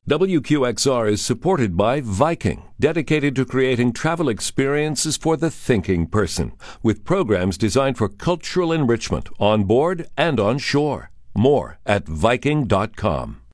WQXR is supported by Viking, dedicated to creating travel experiences for the thinking person, with programs designed for cultural enrichment on board and on shore. More at Viking.com.